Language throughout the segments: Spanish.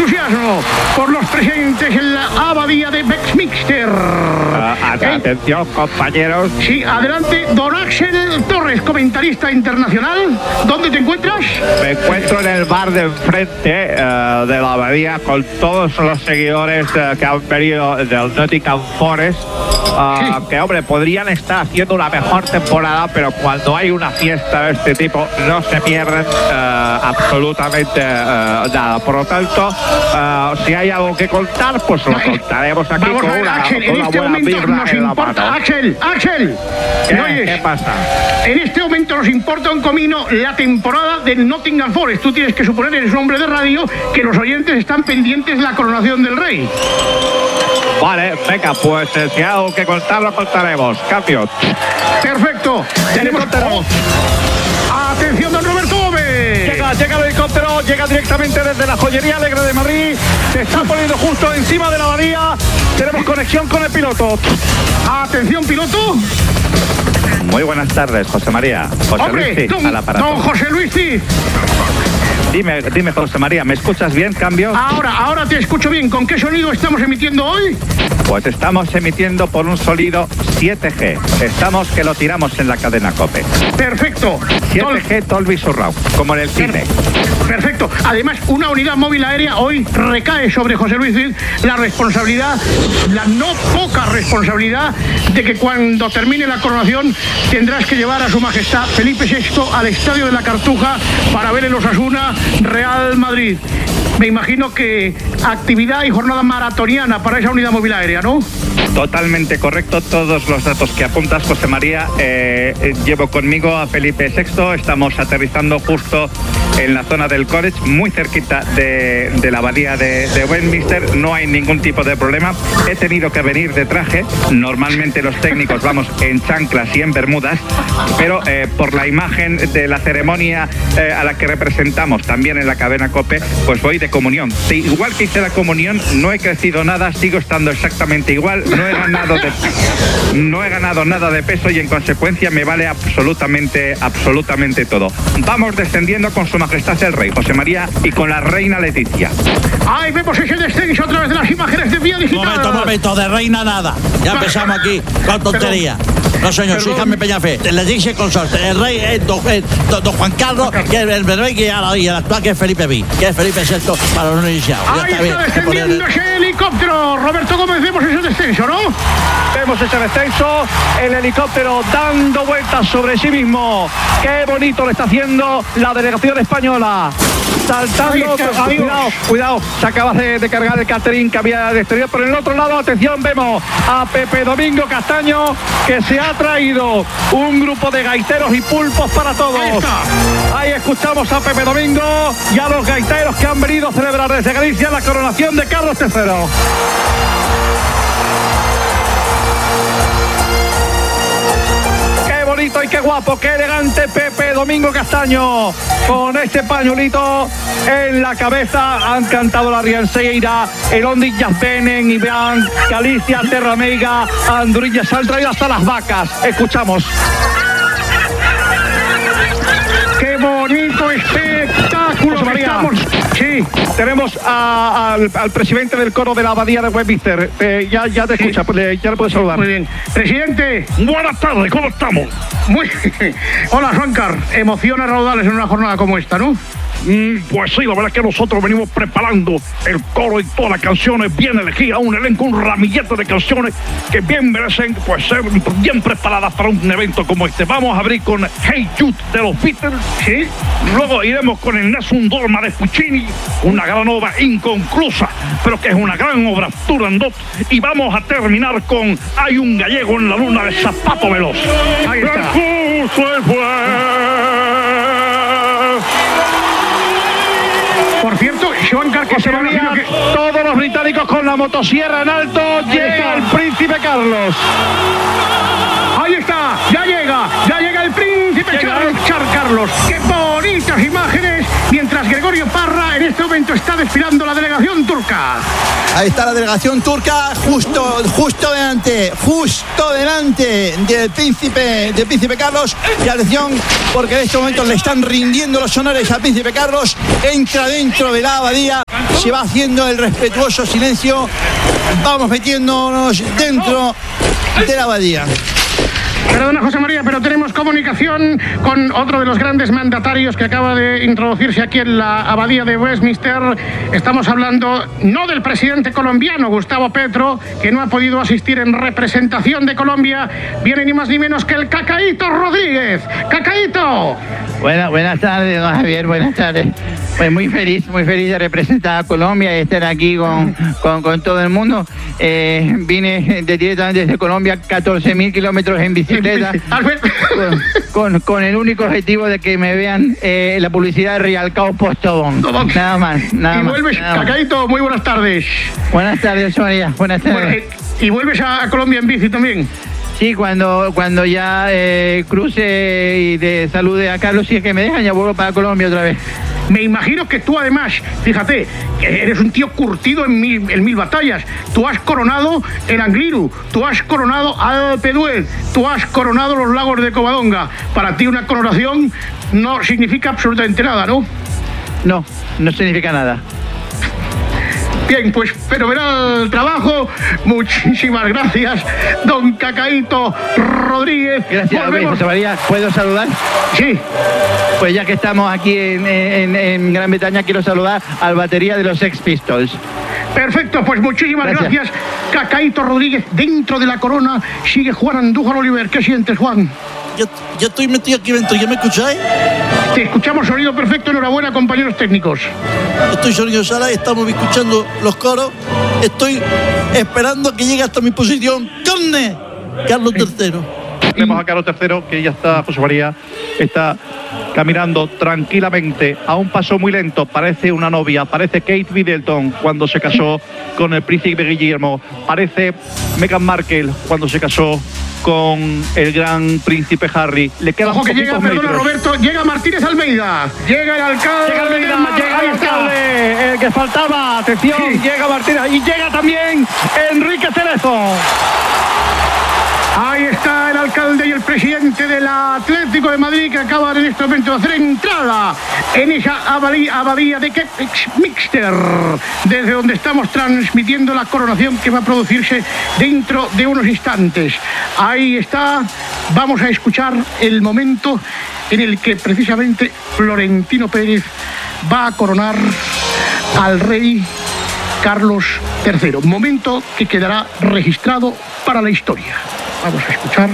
entusiasmo por los presentes en la abadía de Westminster. Atención, compañeros. Sí, adelante, don Axel Torres, comentarista internacional. ¿Dónde te encuentras? Me encuentro en el bar de enfrente de la abadía con todos los seguidores que han venido del Nottingham Forest. Que, hombre, podrían estar haciendo una mejor temporada, pero cuando hay una fiesta de este tipo no se pierden absolutamente nada. Por lo tanto, si hay algo que contar, pues lo contaremos aquí. Vamos con a ver, una, Axel, en este momento nos importa. Axel, ¿Qué pasa? En este momento nos importa un comino la temporada del Nottingham Forest. Tú tienes que suponer, eres un hombre de radio, que los oyentes están pendientes de la coronación del rey. Vale, venga, pues si hay algo que contar, lo contaremos. Cambio. Perfecto. Tenemos atención, don Roberto Gómez. Llega el helicóptero, llega directamente desde la Joyería Alegre de Madrid. Se está poniendo justo encima de la abadía. Tenemos conexión con el piloto. Atención, piloto. Muy buenas tardes, José María. Hombre, don José Luis Cid. Dime, José María, ¿me escuchas bien, cambio? Ahora te escucho bien. ¿Con qué sonido estamos emitiendo hoy? Pues estamos emitiendo por un sonido 7G. Estamos que lo tiramos en la cadena COPE. Perfecto. 7G Dolby Surround, como en el cine. Perfecto. Además, una unidad móvil aérea hoy recae sobre José Luis Cid la responsabilidad, la no poca responsabilidad, de que cuando termine la coronación tendrás que llevar a su majestad Felipe VI al Estadio de la Cartuja para ver el Osasuna Real Madrid. Me imagino que actividad y jornada maratoniana para esa unidad móvil aérea, ¿no? Totalmente correcto, todos los datos que apuntas, José María. Llevo conmigo a Felipe VI, estamos aterrizando justo en la zona del college, muy cerquita de la abadía de Westminster. No hay ningún tipo de problema. He tenido que venir de traje. Normalmente los técnicos vamos en chanclas y en bermudas, pero por la imagen de la ceremonia a la que representamos también en la cadena COPE, pues voy de comunión. Igual que hice la comunión, no he crecido nada, sigo estando exactamente igual, no he ganado nada de peso y en consecuencia me vale absolutamente todo. Vamos descendiendo con su majestad el rey José María y con la reina Leticia. ¡Ay, vemos ese descenso a través de las imágenes de Vía Digital! Momento, de reina nada. Ya empezamos aquí con tontería. No, señor, soy Jaime Peñafé. Le dice consorte. El rey es don Juan Carlos, que es el rey, y el actual que es Felipe V, que es Felipe VI para los no iniciados. Ahí está descendiendo ese helicóptero. Roberto Gómez, vemos ese descenso, ¿no? Vemos ese descenso, el helicóptero dando vueltas sobre sí mismo. Qué bonito lo está haciendo la delegación española. Saltando, cuidado, se acaba de cargar el catering que había de exterior. Por el otro lado, atención, vemos a Pepe Domingo Castaño, que se ha traído un grupo de gaiteros y pulpos para todos. Ahí escuchamos a Pepe Domingo y a los gaiteros que han venido a celebrar desde Galicia la coronación de Carlos III. Bonito y qué guapo, qué elegante Pepe Domingo Castaño, con este pañuelito en la cabeza. Han cantado la Rianseira, el Ondillas Benen, Iván, Galicia, Terra Meiga, Andurillas, han traído hasta las vacas. Escuchamos. ¡Qué bonito espectáculo! Sí, tenemos al presidente del coro de la abadía de Westminster. Ya te escucha, ya le puedes saludar. Muy bien. Presidente. Buenas tardes, ¿cómo estamos? Muy bien. Hola, Juancar. Emociones raudales en una jornada como esta, ¿no? Pues sí, la verdad es que nosotros venimos preparando el coro y todas las canciones bien elegidas, un elenco, un ramillete de canciones que bien merecen pues ser bien preparadas para un evento como este. Vamos a abrir con Hey Jude de los Beatles, ¿sí? Luego iremos con el Nessun Dorma de Puccini, una gran obra inconclusa, pero que es una gran obra Turandot, y vamos a terminar con Hay un gallego en la luna de Zapato Veloz. Ahí está. Por cierto, Juancar, que se venía todos los británicos con la motosierra en alto. Llega el príncipe Carlos. Ahí está, ya llega el príncipe Carlos. ¡Qué bonitas imágenes! Mientras Gregorio Parra en este momento está desfilando la delegación turca. Ahí está la delegación turca, justo delante del príncipe Carlos. Y atención, porque en este momento le están rindiendo los honores al príncipe Carlos. Entra dentro de la abadía se va haciendo el respetuoso silencio. Vamos metiéndonos dentro de la abadía. Perdona, José María, pero tenemos comunicación con otro de los grandes mandatarios que acaba de introducirse aquí en la abadía de Westminster. Estamos hablando no del presidente colombiano, Gustavo Petro, que no ha podido asistir en representación de Colombia. Viene ni más ni menos que el Cacaíto Rodríguez. ¡Cacaíto! Buenas tardes, don Javier, buenas tardes. Pues muy feliz de representar a Colombia y estar aquí con todo el mundo. Vine directamente desde Colombia, 14.000 kilómetros en bicicleta, con el único objetivo de que me vean la publicidad de Rialcao Postobón. Nada más. Y vuelves, Cacaíto, muy buenas tardes. Buenas tardes, María, buenas tardes. Bueno, ¿y vuelves a Colombia en bici también? Sí, cuando ya cruce y de salude a Carlos, si es que me dejan, ya vuelvo para Colombia otra vez. Me imagino que tú además, fíjate, que eres un tío curtido en mil batallas. Tú has coronado el Angliru, tú has coronado Alpe d'Huez, tú has coronado los lagos de Covadonga. Para ti una coronación no significa absolutamente nada, ¿no? No significa nada. Bien, pues fenomenal trabajo. Muchísimas gracias, don Cacaíto Rodríguez. Gracias, José María. ¿Puedo saludar? Sí. Pues ya que estamos aquí en Gran Bretaña, quiero saludar al batería de los Sex Pistols. Perfecto, pues muchísimas gracias, Cacaíto Rodríguez. Dentro de la corona sigue Juan Andújar Oliver. ¿Qué sientes, Juan? Yo estoy metido aquí dentro, ¿ya me escucháis? Te escuchamos, sonido perfecto. Enhorabuena, compañeros técnicos. Estoy sonido sala, estamos escuchando los coros. Estoy esperando que llegue hasta mi posición. ¡Conde! Carlos III. Vemos a Carlos III, que ya está, José María, está caminando tranquilamente, a un paso muy lento. Parece una novia, parece Kate Middleton cuando se casó con el príncipe Guillermo, parece Meghan Markle cuando se casó con el gran príncipe Harry. Le quedan Ojo que llega, perdona, metros. Roberto, llega Martínez Almeida. Llega el alcalde. Llega el alcalde, el que faltaba. Atención, sí. Llega Martínez y llega también Enrique Cerezo. Ahí está el alcalde y el presidente del Atlético de Madrid, que acaban en este momento de hacer entrada en esa abadía de Westminster, desde donde estamos transmitiendo la coronación que va a producirse dentro de unos instantes. Ahí está, vamos a escuchar el momento en el que precisamente Florentino Pérez va a coronar al rey Carlos III. Momento que quedará registrado para la historia. Vamos a escuchar.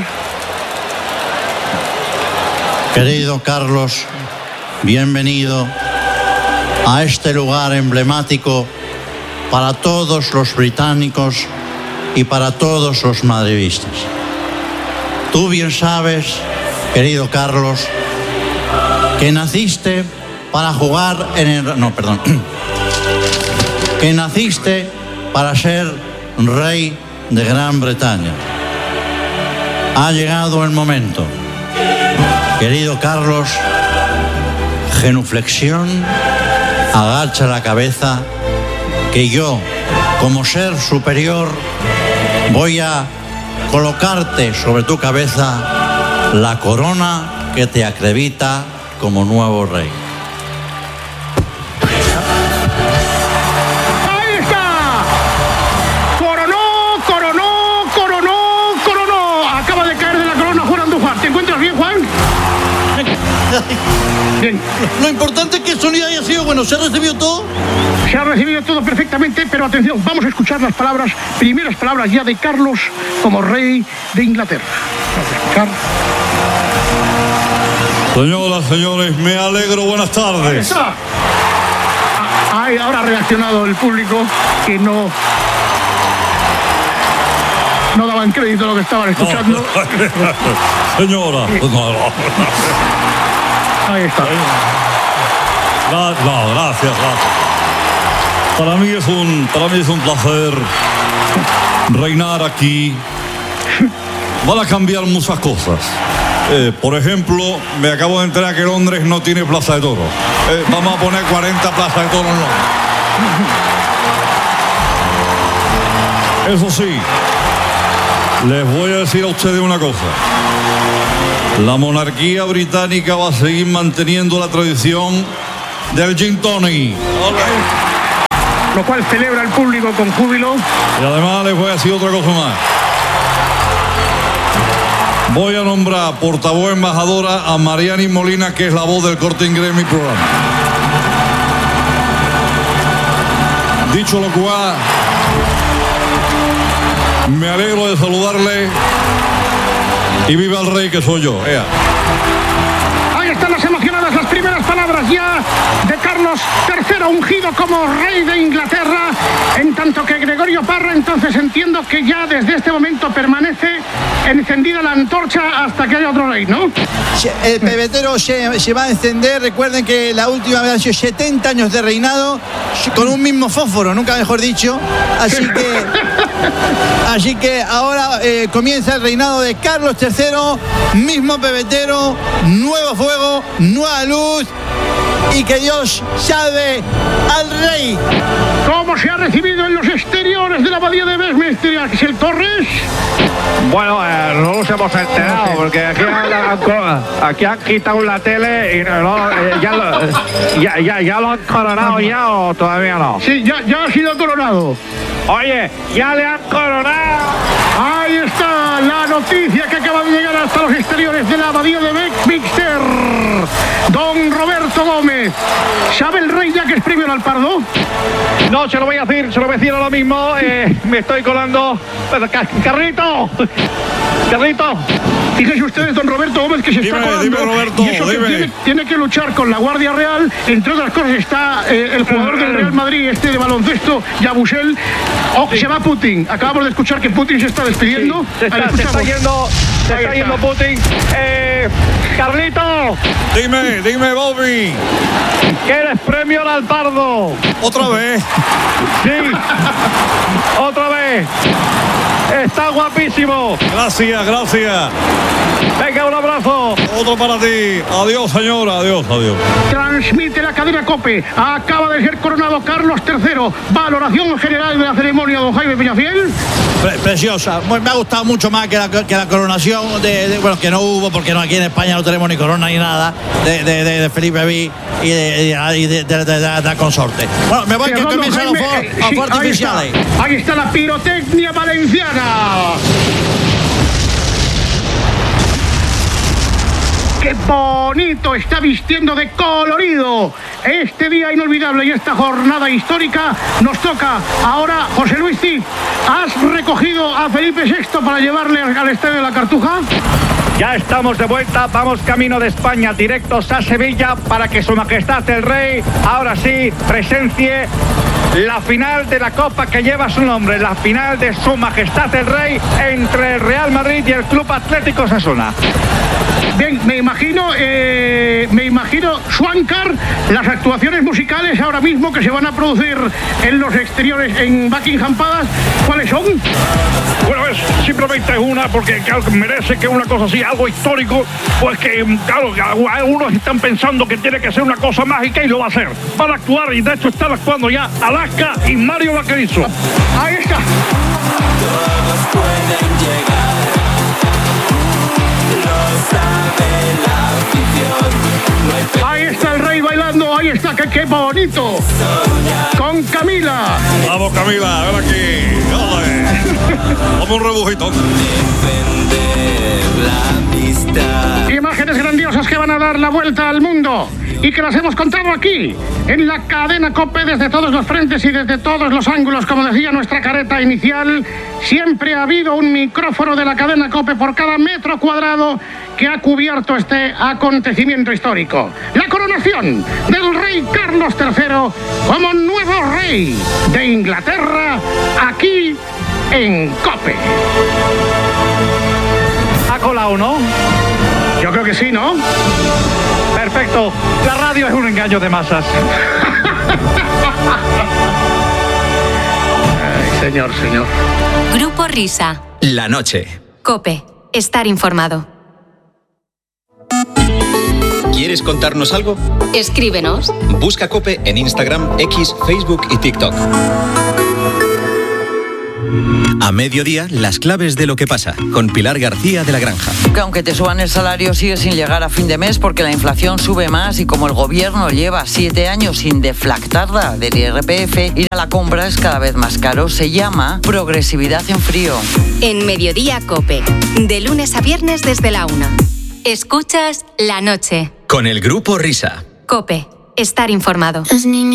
Querido Carlos, bienvenido a este lugar emblemático para todos los británicos y para todos los madridistas. Tú bien sabes, querido Carlos, que naciste para jugar en el... No, perdón. Que naciste para ser rey de Gran Bretaña. Ha llegado el momento. Querido Carlos, genuflexión, agacha la cabeza, que yo, como ser superior, voy a colocarte sobre tu cabeza la corona que te acredita como nuevo rey. Bien. Lo importante es que el sonido haya sido bueno. ¿Se ha recibido todo? Se ha recibido todo perfectamente, pero atención, vamos a escuchar las primeras palabras ya de Carlos como rey de Inglaterra. Vamos a escuchar. Señoras, señores, me alegro, buenas tardes. Ahora ha reaccionado el público, que no daban crédito a lo que estaban escuchando. Señora, Ahí está. Gracias. Para mí es un placer reinar aquí. Van a cambiar muchas cosas. Por ejemplo, me acabo de enterar que Londres no tiene plaza de toros. Vamos a poner 40 plazas de toros en Londres. Eso sí, les voy a decir a ustedes una cosa. La monarquía británica va a seguir manteniendo la tradición del gin tonic. lo cual celebra el público con júbilo. Y además les voy a decir otra cosa más. Voy a nombrar portavoz embajadora a Mariani Molina, que es la voz del Corte Inglés en mi programa. Dicho lo cual, me alegro de saludarle y viva el rey que soy yo. Ea. Ahí están las emocionadas, las primeras palabras ya de Carlos III, ungido como rey de Inglaterra, en tanto que Gregorio Parra, entonces entiendo que ya desde este momento permanece encendida la antorcha hasta que haya otro rey, ¿no? El pebetero se va a encender. Recuerden que la última vez han sido 70 años de reinado con un mismo fósforo, nunca mejor dicho. Así que ahora comienza el reinado de Carlos III, mismo pebetero, nuevo fuego, nueva luz, y que Dios salve al rey. ¿Cómo se ha recibido en los exteriores de la abadía de Westminster, Axel Torres? Bueno, no nos hemos enterado porque aquí han quitado la tele y ya lo han coronado ya o todavía no. Sí, ya ha sido coronado. Oye, ya le han coronado. Ahí está la noticia que acaba de llegar hasta los exteriores de la abadía de Westminster. Don Roberto Gómez, ¿sabe el rey ya que es premio al Pardo? No, se lo voy a decir ahora mismo. Me estoy colando. Carrito. Fíjense ustedes, don Roberto Gómez, que se está colando. Dime, Roberto, y eso que tiene que luchar con la Guardia Real. Entre otras cosas está el jugador del Real Madrid, de baloncesto, Yabusel. Se va Putin. Acabamos de escuchar que Putin se está despidiendo. Sí, se está yendo Putin. Carlito. Dime, Bobby. ¿Quieres premio al Pardo? ¿Otra vez? Sí. Otra vez. Está guapísimo. Gracias. Venga, un abrazo. Otro para ti. Adiós, señora. Adiós. Transmite la cadena COPE. Acaba de ser coronado Carlos III. Valoración general de la ceremonia, don Jaime Peñafiel. Preciosa. Me ha gustado mucho más que la coronación bueno, que no hubo, porque aquí en España no tenemos ni corona ni nada de Felipe V y de la consorte. Bueno, me voy, que comienzan los fuegos artificiales. Ahí está la pirotecnia valenciana. ¡Qué bonito está vistiendo de colorido! Este día inolvidable y esta jornada histórica nos toca ahora, José Luis Cid. ¿Has recogido a Felipe VI para llevarle al Estadio de la Cartuja? Ya estamos de vuelta, vamos camino de España, directos a Sevilla, para que Su Majestad el Rey, ahora sí, presencie la final de la Copa que lleva su nombre, la final de Su Majestad el Rey entre el Real Madrid y el Club Atlético Osasuna. Bien, me imagino, Swankar, las actuaciones musicales ahora mismo que se van a producir en los exteriores en Buckingham Palace, ¿cuáles son? Bueno, es simplemente una, porque claro, merece que una cosa así, algo histórico, pues que, claro, algunos están pensando que tiene que ser una cosa mágica y lo va a hacer. Van a actuar y de hecho están actuando ya Alaska y Mario Vaquerizo. Ahí está. Todos pueden llegar, lo sabe la afición. Ahí está el rey bailando, ahí está, qué bonito. Con Camila. Vamos, Camila, ven aquí. Vamos un rebujito. Imágenes grandiosas que van a dar la vuelta al mundo y que las hemos contado aquí, en la cadena COPE, desde todos los frentes y desde todos los ángulos. Como decía nuestra careta inicial, siempre ha habido un micrófono de la cadena COPE por cada metro cuadrado que ha cubierto este acontecimiento histórico. La coronación del rey Carlos III como nuevo rey de Inglaterra, aquí en COPE. ¿Ha colado, no? Yo creo que sí, ¿no? Perfecto. La radio es un engaño de masas. Ay, señor. Grupo Risa. La noche. COPE. Estar informado. ¿Quieres contarnos algo? Escríbenos. Busca COPE en Instagram, X, Facebook y TikTok. A mediodía, las claves de lo que pasa, con Pilar García de la Granja. Que aunque te suban el salario, sigue sin llegar a fin de mes porque la inflación sube más y como el gobierno lleva 7 años sin deflactarla del IRPF, ir a la compra es cada vez más caro. Se llama progresividad en frío. En Mediodía COPE, de lunes a viernes desde la 1. Escuchas La Noche. Con el Grupo Risa. COPE, estar informado.